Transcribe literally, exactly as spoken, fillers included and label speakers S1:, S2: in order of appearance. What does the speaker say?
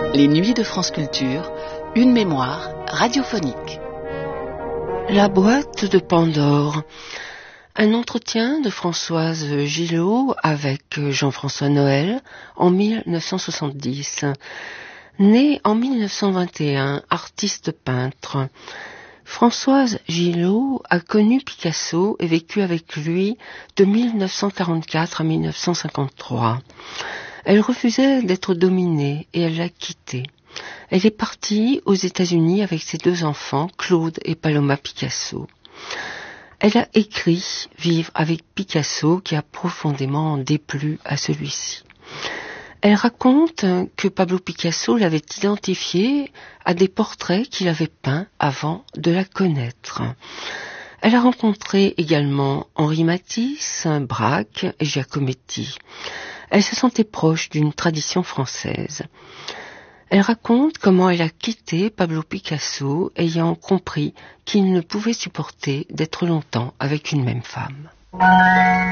S1: Les nuits de France Culture, une mémoire radiophonique.
S2: La boîte de Pandore. Un entretien de Françoise Gillot avec Jean-François Noël en mille neuf cent soixante-dix. Née en mille neuf cent vingt et un, artiste peintre, Françoise Gillot a connu Picasso et vécu avec lui de mille neuf cent quarante-quatre à mille neuf cent cinquante-trois. Elle refusait d'être dominée et elle l'a quitté. Elle est partie aux États-Unis avec ses deux enfants, Claude et Paloma Picasso. Elle a écrit « Vivre avec Picasso » qui a profondément déplu à celui-ci. Elle raconte que Pablo Picasso l'avait identifiée à des portraits qu'il avait peints avant de la connaître. Elle a rencontré également Henri Matisse, Braque et Giacometti. Elle se sentait proche d'une tradition française. Elle raconte comment elle a quitté Pablo Picasso, ayant compris qu'il ne pouvait supporter d'être longtemps avec une même femme.